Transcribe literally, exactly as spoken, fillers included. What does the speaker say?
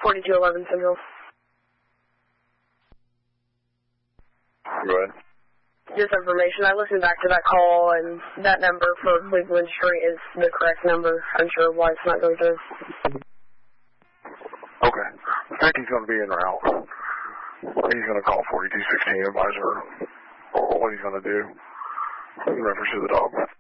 forty-two eleven Central. Go ahead. Just information. I listened back to that call, and that number for Cleveland Street is the correct number. I'm sure why it's not going through. Okay. I think he's going to be in route. He's going to call forty-two sixteen, advise her what he's going to do in reference to the dog.